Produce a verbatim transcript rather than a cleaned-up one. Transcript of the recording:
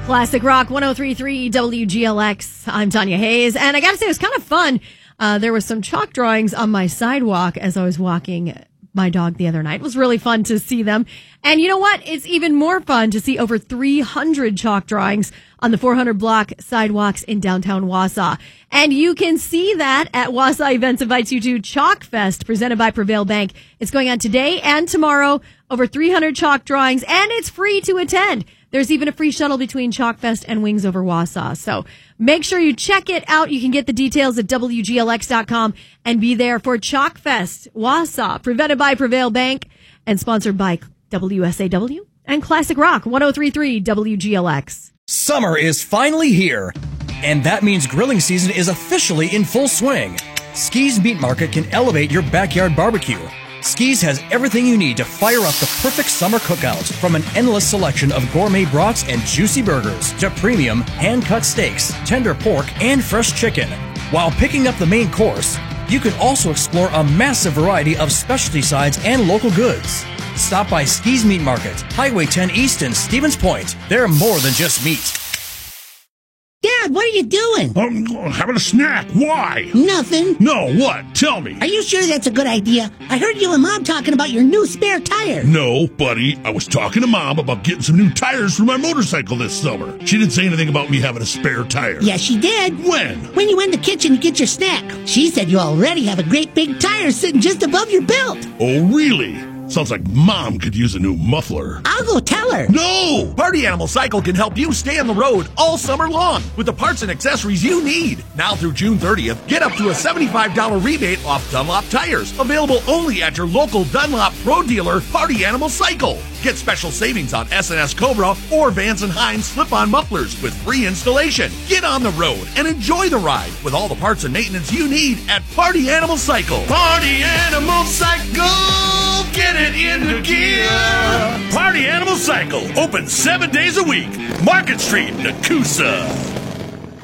Classic Rock one oh three point three W G L X. I'm Tanya Hayes, and I gotta say, it was kind of fun. Uh, there was some chalk drawings on my sidewalk as I was walking my dog the other night. It was really fun to see them. And you know what? It's even more fun to see over three hundred chalk drawings on the four hundred block sidewalks in downtown Wausau. And you can see that at Wausau Events invites you to Chalk Fest, presented by Prevail Bank. It's going on today and tomorrow. Over three hundred chalk drawings, and it's free to attend. There's even a free shuttle between Chalk Fest and Wings Over Wausau. So make sure you check it out. You can get the details at W G L X dot com and be there for Chalk Fest Wausau, presented by Prevail Bank and sponsored by W S A W and Classic Rock one oh three point three W G L X. Summer is finally here, and that means grilling season is officially in full swing. Ski's Meat Market can elevate your backyard barbecue. Ski's has everything you need to fire up the perfect summer cookout, from an endless selection of gourmet brats and juicy burgers to premium hand-cut steaks, tender pork, and fresh chicken. While picking up the main course, you can also explore a massive variety of specialty sides and local goods. Stop by Ski's Meat Market, Highway ten East in Stevens Point. They're more than just meat. Dad, what are you doing? Um, having a snack. Why? Nothing. No, what? Tell me. Are you sure that's a good idea? I heard you and Mom talking about your new spare tire. No, buddy. I was talking to Mom about getting some new tires for my motorcycle this summer. She didn't say anything about me having a spare tire. Yes, she did. When? When you went in the kitchen to get your snack. She said you already have a great big tire sitting just above your belt. Oh, really? Sounds like Mom could use a new muffler. I'll go tell her. No! Party Animal Cycle can help you stay on the road all summer long with the parts and accessories you need. Now through June thirtieth, get up to a seventy-five dollars rebate off Dunlop tires. Available only at your local Dunlop Pro dealer, Party Animal Cycle. Get special savings on S and S Cobra or Vance and Hines slip-on mufflers with free installation. Get on the road and enjoy the ride with all the parts and maintenance you need at Party Animal Cycle. Party Animal Cycle, get it into gear. Party Animal Cycle, open seven days a week. Market Street, Nakusa.